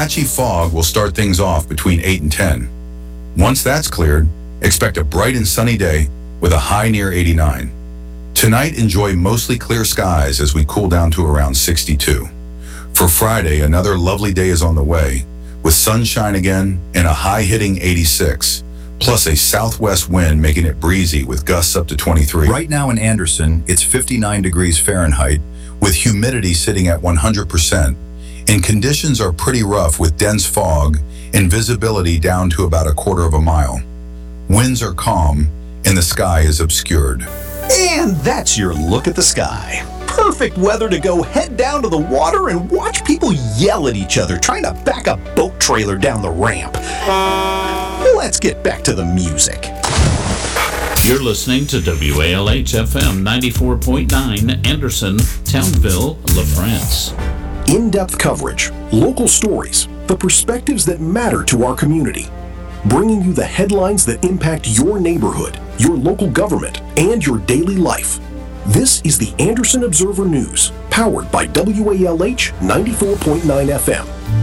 patchy fog will start things off between 8 and 10. Once that's cleared, expect a bright and sunny day with a high near 89. Tonight, enjoy mostly clear skies as we cool down to around 62. For Friday, another lovely day is on the way, with sunshine again and a high-hitting 86, plus a southwest wind making it breezy with gusts up to 23. Right now in Anderson, it's 59 degrees Fahrenheit, with humidity sitting at 100%, and conditions are pretty rough with dense fog and visibility down to about a quarter of a mile. Winds are calm, and the sky is obscured. And that's your look at the sky. Perfect weather to go head down to the water and watch people yell at each other trying to back a boat trailer down the ramp. Let's get back to the music. You're listening to WALH-FM 94.9, Anderson, Townville, LaFrance. In-depth coverage, local stories, the perspectives that matter to our community. Bringing you the headlines that impact your neighborhood, your local government, and your daily life. This is the Anderson Observer News, powered by WALH 94.9 FM.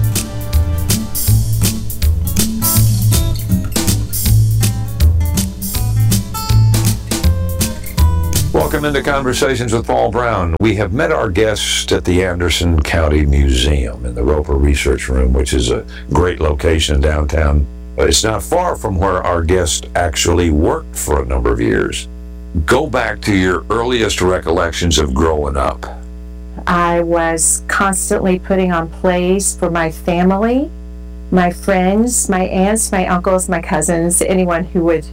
Welcome into Conversations with Paul Brown. We have met our guest at the Anderson County Museum in the Roper Research Room, which is a great location downtown. It's not far from where our guest actually worked for a number of years. Go back to your earliest recollections of growing up. I was constantly putting on plays for my family, my friends, my aunts, my uncles, my cousins, anyone who would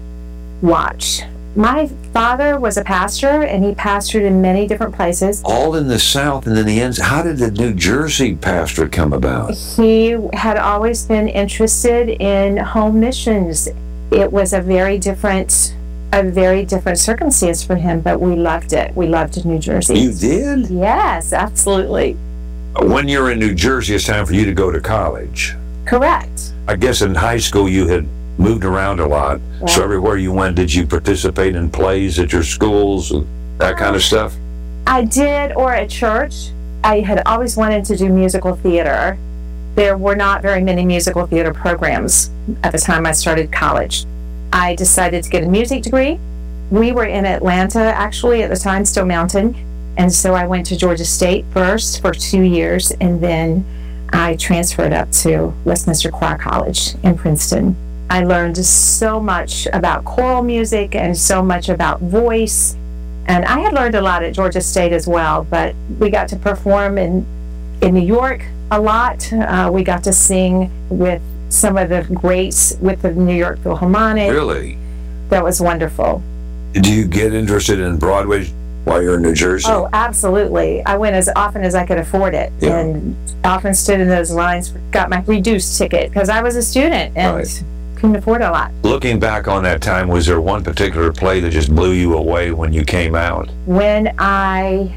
watch. My father was a pastor, and he pastored in many different places. All in the South and in the ends. How did the New Jersey pastorate come about? He had always been interested in home missions. It was a very different circumstance for him, but we loved it. We loved New Jersey. You did? Yes, absolutely. When you're in New Jersey, it's time for you to go to college. Correct. I guess in high school you had moved around a lot. Right. So everywhere you went, did you participate in plays at your schools, that kind of stuff? I did, or at church. I had always wanted to do musical theater. There were not very many musical theater programs at the time I started college. I decided to get a music degree. We were in Atlanta, actually, at the time, Stone Mountain. And so I went to Georgia State first for 2 years, and then I transferred up to Westminster Choir College in Princeton. I learned so much about choral music and so much about voice. And I had learned a lot at Georgia State as well, but we got to perform in New York a lot. We got to sing with some of the greats with the New York Philharmonic. Really? That was wonderful. Do you get interested in Broadway while you're in New Jersey? Oh, absolutely. I went as often as I could afford it, and often stood in those lines, got my reduced ticket because I was a student and couldn't afford a lot. Looking back on that time, was there one particular play that just blew you away when you came out? When I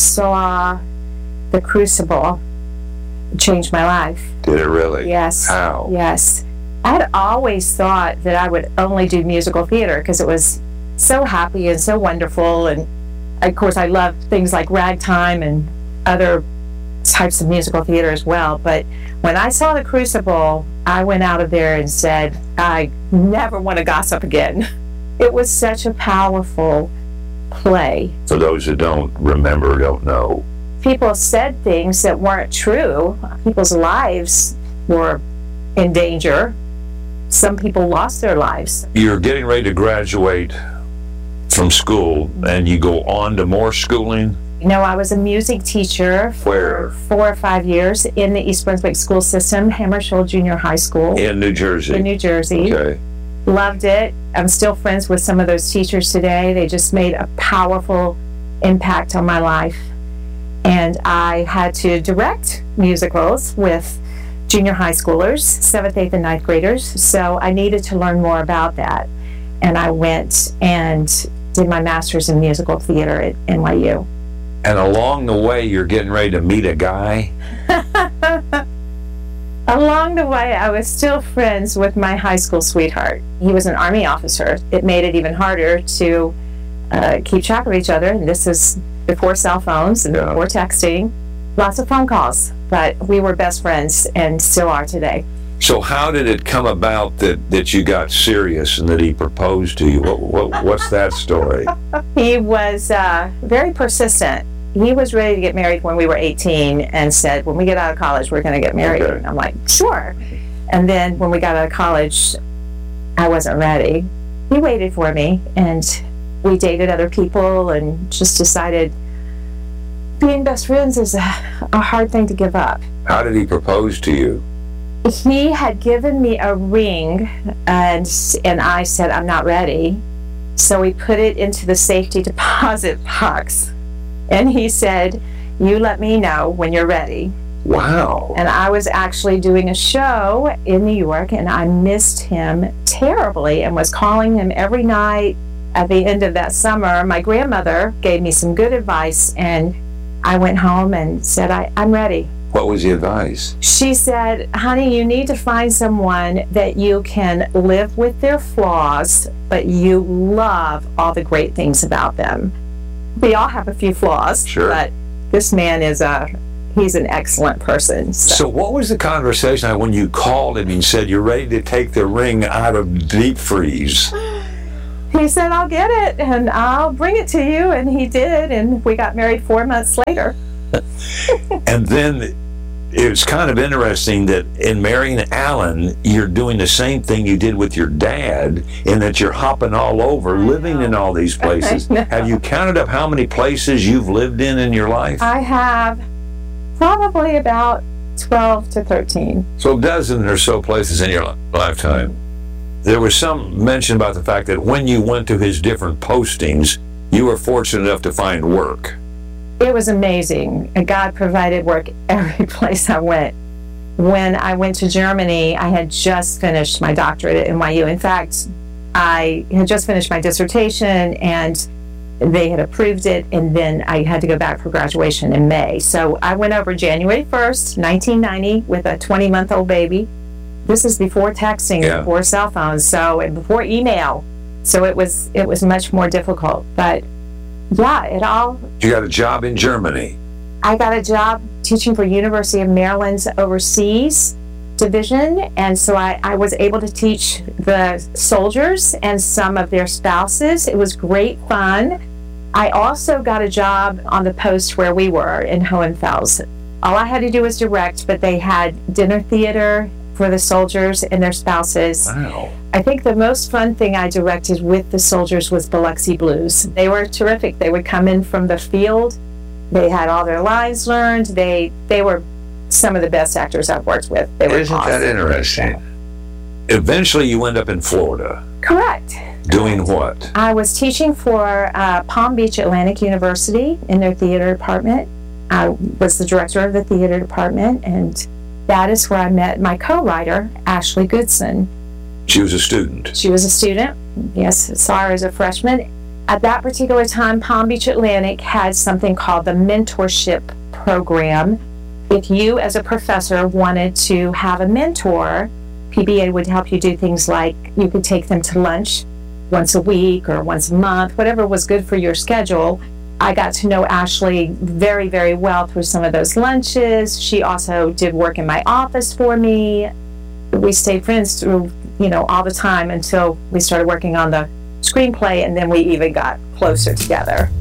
saw The Crucible, it changed my life. Did it really? Yes. How? Yes. I had always thought that I would only do musical theater because it was so happy and so wonderful, and of course I loved things like ragtime and other types of musical theater as well. But when I saw The Crucible, I went out of there and said, I never want to gossip again. It was such a powerful play. For those who don't remember, don't know, people said things that weren't true. People's lives were in danger. Some people lost their lives. You're getting ready to graduate from school, and you go on to more schooling? You know, I was a music teacher for 4 or 5 years in the East Brunswick school system, Hammersholt Junior High School. In New Jersey? In New Jersey. Okay. Loved it. I'm still friends with some of those teachers today. They just made a powerful impact on my life. And I had to direct musicals with junior high schoolers, 7th, 8th, and 9th graders. So I needed to learn more about that. And I went and did my master's in musical theater at NYU. And along the way, you're getting ready to meet a guy? Along the way, I was still friends with my high school sweetheart. He was an Army officer. It made it even harder to keep track of each other. And this is before cell phones and before texting. Lots of phone calls. but we were best friends and still are today. So how did it come about that you got serious and that he proposed to you? What's that story? He was very persistent. He was ready to get married when we were 18 and said, when we get out of college, we're going to get married. Okay. And I'm like, sure. And then when we got out of college, I wasn't ready. He waited for me, and we dated other people and just decided being best friends is a hard thing to give up. How did he propose to you? He had given me a ring, and I said, I'm not ready. So we put it into the safety deposit box. And he said, you let me know when you're ready. Wow. And I was actually doing a show in New York, and I missed him terribly and was calling him every night. At the end of that summer, my grandmother gave me some good advice, and I went home and said, I'm ready. What was the advice? She said, honey, you need to find someone that you can live with their flaws, but you love all the great things about them. We all have a few flaws, Sure. But this man he's an excellent person. So what was the conversation when you called him and said you're ready to take the ring out of deep freeze? He said, I'll get it and I'll bring it to you. And he did. And we got married 4 months later. And then it's kind of interesting that in marrying Alan, you're doing the same thing you did with your dad, in that you're hopping all over, living in all these places. Have you counted up how many places you've lived in your life? I have probably about 12 to 13. So a dozen or so places in your lifetime. There was some mention about the fact that when you went to his different postings, you were fortunate enough to find work. It was amazing. God provided work every place I went. When I went to Germany, I had just finished my doctorate at NYU. In fact, I had just finished my dissertation and they had approved it, and then I had to go back for graduation in May. So I went over January 1st, 1990 with a 20-month-old baby. This is before texting, before cell phones, and before email. So it was much more difficult. But yeah, You got a job in Germany. I got a job teaching for University of Maryland's overseas division, and so I was able to teach the soldiers and some of their spouses. It was great fun. I also got a job on the post where we were in Hohenfels. All I had to do was direct, but they had dinner theater for the soldiers and their spouses. Wow. I think the most fun thing I directed with the soldiers was Biloxi Blues. They were terrific. They would come in from the field. They had all their lines learned. They were some of the best actors I've worked with. They were Isn't awesome. that interesting? Eventually you end up in Florida. Correct. Doing what? I was teaching for Palm Beach Atlantic University in their theater department. I was the director of the theater department, and that is where I met my co-writer, Ashley Goodson. She was a student. She was a student. Yes, saw her as a freshman. At that particular time, Palm Beach Atlantic had something called the mentorship program. If you, as a professor, wanted to have a mentor, PBA would help you do things like you could take them to lunch once a week or once a month, whatever was good for your schedule. I got to know Ashley very, very well through some of those lunches. She also did work in my office for me. We stayed friends through, all the time until we started working on the screenplay, and then we even got closer together.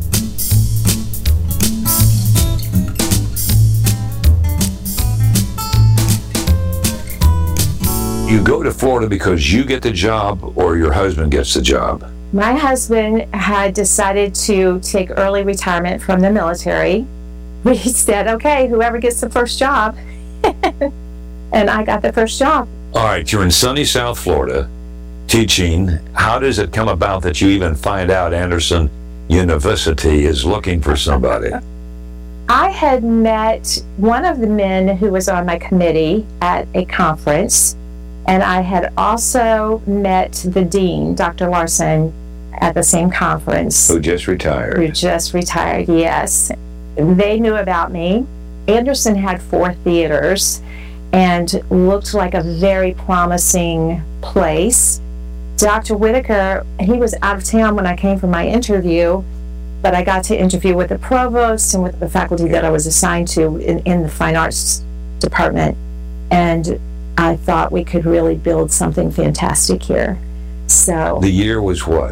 You go to Florida because you get the job or your husband gets the job? My husband had decided to take early retirement from the military. We said, okay, whoever gets the first job. And I got the first job. All right, you're in sunny South Florida teaching. How does it come about that you even find out Anderson University is looking for somebody? I had met one of the men who was on my committee at a conference, and I had also met the dean, Dr. Larson, at the same conference. Who just retired. Yes. They knew about me. Anderson had 4 theaters and looked like a very promising place. Dr. Whitaker, he was out of town when I came for my interview, but I got to interview with the provost and with the faculty that I was assigned to in the fine arts department. And I thought we could really build something fantastic here. So The year was what?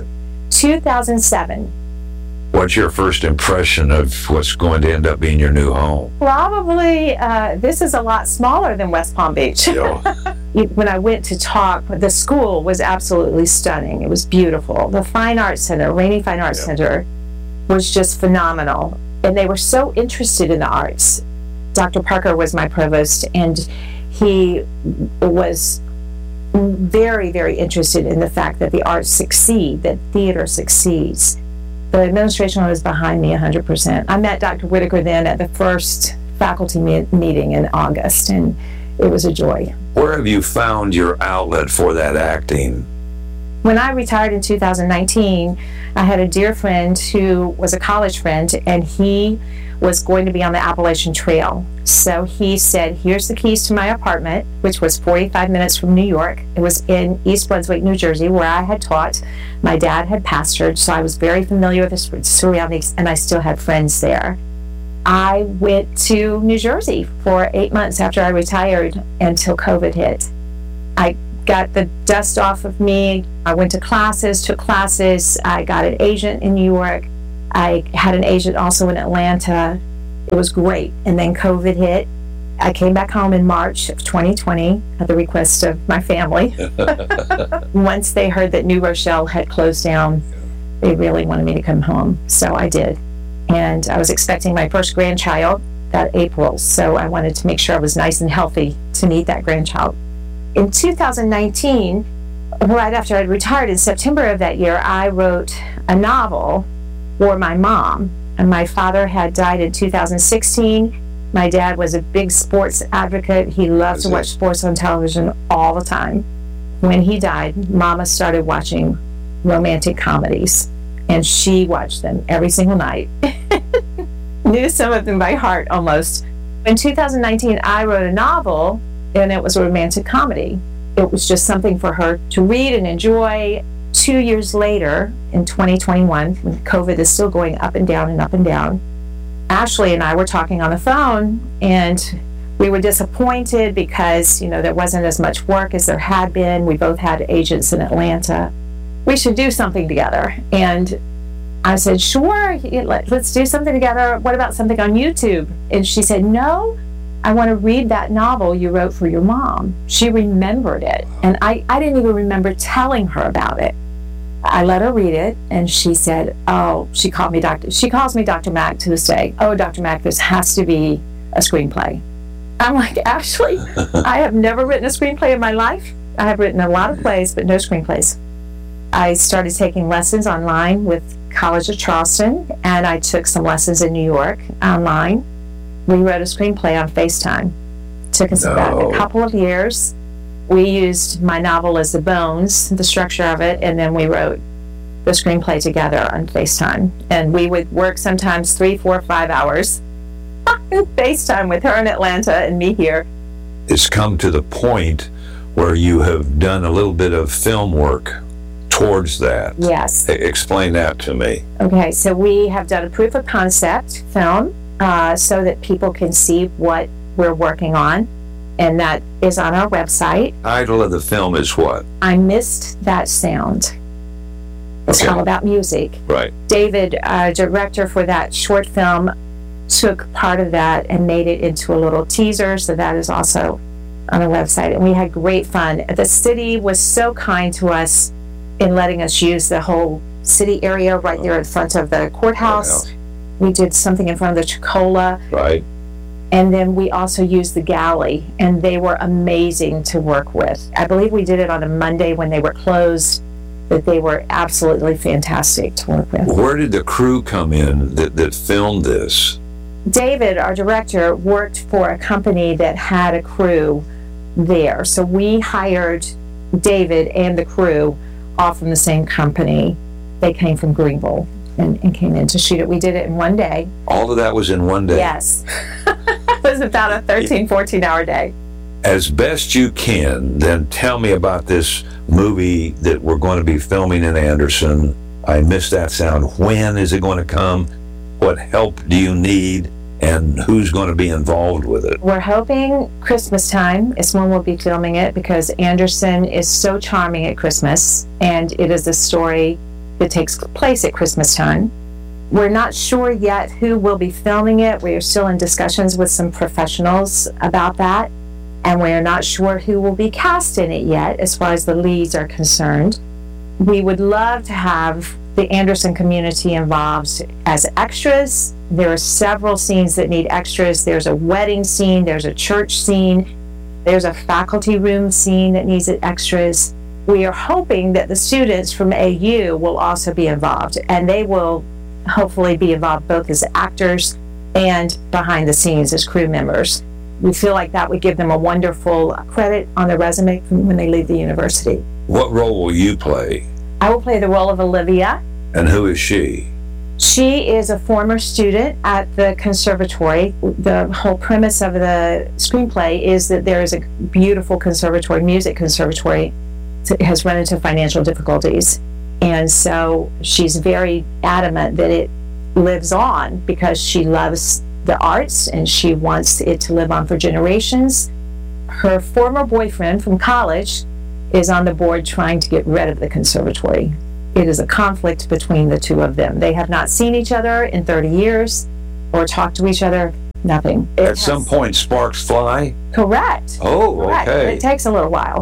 2007. What's your first impression of what's going to end up being your new home? Probably, this is a lot smaller than West Palm Beach. When I went to talk, the school was absolutely stunning. It was beautiful. The Fine Arts Center, Rainey Fine Arts Center, was just phenomenal. And they were so interested in the arts. Dr. Parker was my provost, and he was very, very interested in the fact that the arts succeed, that theater succeeds. The administration was behind me 100%. I met Dr. Whitaker then at the first faculty meeting in August, and it was a joy. Where have you found your outlet for that acting? When I retired in 2019, I had a dear friend who was a college friend, and he was going to be on the Appalachian Trail. So he said, here's the keys to my apartment, which was 45 minutes from New York. It was in East Brunswick, New Jersey, where I had taught. My dad had pastored, so I was very familiar with the surroundings, and I still had friends there. I went to New Jersey for 8 months after I retired until COVID hit. I got the dust off of me. I went to classes, took classes. I got an agent in New York. I had an agent also in Atlanta. It was great. And then COVID hit. I came back home in March of 2020 at the request of my family. Once they heard that New Rochelle had closed down, they really wanted me to come home. So I did. And I was expecting my first grandchild that April. So I wanted to make sure I was nice and healthy to meet that grandchild. In 2019, right after I'd retired in September of that year, I wrote a novel for my mom. And my father had died in 2016. My dad was a big sports advocate. He loved to watch sports on television all the time. When he died, Mama started watching romantic comedies, and she watched them every single night. Knew some of them by heart almost. In 2019, I wrote a novel, and it was a romantic comedy. It was just something for her to read and enjoy. 2 years later, in 2021, when COVID is still going up and down and up and down, Ashley and I were talking on the phone, and we were disappointed because, there wasn't as much work as there had been. We both had agents in Atlanta. We should do something together. And I said, sure, let's do something together. What about something on YouTube? And she said, no, I want to read that novel you wrote for your mom. She remembered it. And I didn't even remember telling her about it. I let her read it, and she said, she calls me Dr. Mack to this day. Oh, Dr. Mack, this has to be a screenplay. I'm like, Ashley, I have never written a screenplay in my life. I have written a lot of plays, but no screenplays. I started taking lessons online with College of Charleston, and I took some lessons in New York online. We wrote a screenplay on FaceTime. Took us about a couple of years. We used my novel as the bones, the structure of it, and then we wrote the screenplay together on FaceTime. And we would work sometimes 3, 4, 5 hours on FaceTime with her in Atlanta and me here. It's come to the point where you have done a little bit of film work towards that. Yes. Explain that to me. Okay, so we have done a proof of concept film so that people can see what we're working on. And that is on our website. Title of the film is what? I Missed That Sound. It's all about music. Right. David, director for that short film, took part of that and made it into a little teaser. So that is also on our website. And we had great fun. The city was so kind to us in letting us use the whole city area right there in front of the courthouse. We did something in front of the Chicola. Right. And then we also used the galley, and they were amazing to work with. I believe we did it on a Monday when they were closed, but they were absolutely fantastic to work with. Where did the crew come in that filmed this? David, our director, worked for a company that had a crew there. So we hired David and the crew all from the same company. They came from Greenville and came in to shoot it. We did it in one day. All of that was in one day? Yes. It was about a 13, 14-hour day. As best you can, then tell me about this movie that we're going to be filming in Anderson. I Missed That Sound. When is it going to come? What help do you need? And who's going to be involved with it? We're hoping Christmas time is when we'll be filming it, because Anderson is so charming at Christmas, and it is a story that takes place at Christmas time. We're not sure yet who will be filming it. We are still in discussions with some professionals about that, and we are not sure who will be cast in it yet as far as the leads are concerned. We would love to have the Anderson community involved as extras. There are several scenes that need extras. There's a wedding scene, there's a church scene, there's a faculty room scene that needs extras. We are hoping that the students from AU will also be involved, and they will hopefully be involved both as actors and behind the scenes as crew members. We feel like that would give them a wonderful credit on their resume when they leave the university. What role will you play? I will play the role of Olivia. And who is she? She is a former student at the conservatory. The whole premise of the screenplay is that there is a beautiful conservatory, music conservatory, that has run into financial difficulties. And so she's very adamant that it lives on because she loves the arts and she wants it to live on for generations. Her former boyfriend from college is on the board trying to get rid of the conservatory. It is a conflict between the two of them. They have not seen each other in 30 years or talked to each other, nothing. At some point, sparks fly? Correct. Oh, Correct. okay. It takes a little while.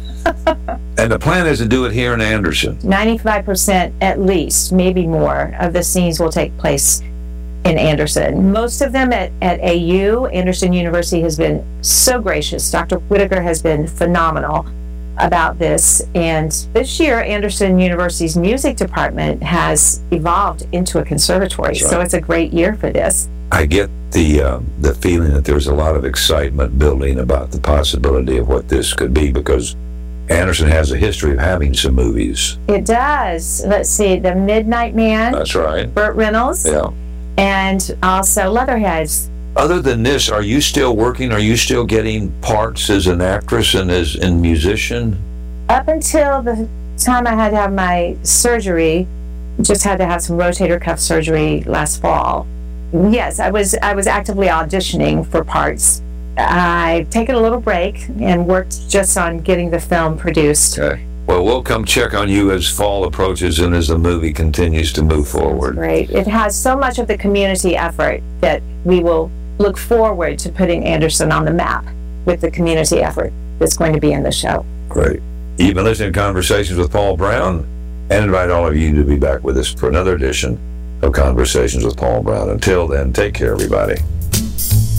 And the plan is to do it here in Anderson? 95% at least, maybe more, of the scenes will take place in Anderson. Most of them at AU. Anderson University has been so gracious. Dr. Whitaker has been phenomenal about this, and this year Anderson University's music department has evolved into a conservatory. That's right. So it's a great year for this. I get the feeling that there's a lot of excitement building about the possibility of what this could be, because Anderson has a history of having some movies. It does. Let's see, The Midnight Man. That's right. Burt Reynolds. Yeah. And also Leatherheads. Other than this, are you still working? Are you still getting parts as an actress and as a musician? Up until the time I had to have my surgery, just had to have some rotator cuff surgery last fall. Yes, I was actively auditioning for parts. I've taken a little break and worked just on getting the film produced. Okay. Well, we'll come check on you as fall approaches and as the movie continues to move forward. Great. It has so much of the community effort that we will look forward to putting Anderson on the map with the community effort that's going to be in the show. Great. You've been listening to Conversations with Paul Brown, and invite all of you to be back with us for another edition of Conversations with Paul Brown. Until then, take care, everybody.